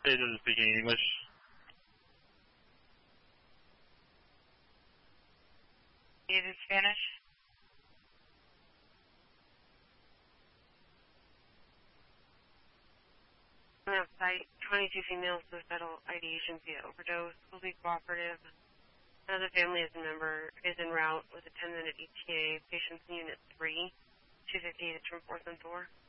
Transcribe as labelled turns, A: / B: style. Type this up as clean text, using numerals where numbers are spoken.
A: It doesn't speak any English.
B: Is it Spanish? On that site, 22 females suicidal ideation via overdose will be cooperative. Another family is en route with a 10-minute ETA. Patients in Unit 3, 258 from 4th and 4.